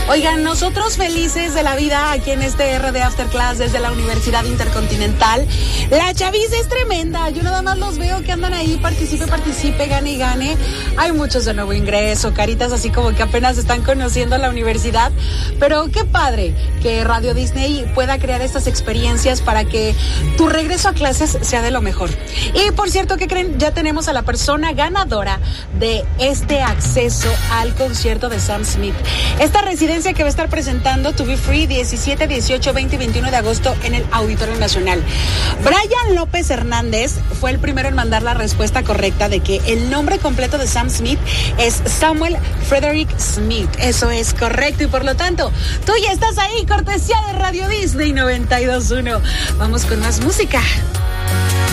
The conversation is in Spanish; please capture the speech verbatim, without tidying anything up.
Oigan, nosotros felices de la vida aquí en este R D After Class desde la Universidad Intercontinental. La chaviza es tremenda. Yo nada más los veo que andan ahí, participe, participe, gane y gane. Hay muchos de nuevo ingreso, caritas así como que apenas están conociendo la universidad. Pero qué padre que Radio Disney pueda crear estas experiencias para que tu regreso a clases sea de lo mejor. Y por cierto, ¿qué creen? Ya tenemos a la persona ganadora de este acceso al concierto de Sam Smith. Esta residencia que va a estar presentando To Be Free diecisiete, dieciocho, veinte y veintiuno de agosto en el Auditorio Nacional. Brian López Hernández fue el primero en mandar la respuesta correcta de que el nombre completo de Sam Smith es Samuel Frederick Smith. Eso es correcto y por lo tanto, tú ya estás ahí, cortesía de Radio Disney noventa y dos punto uno. Vamos con más música.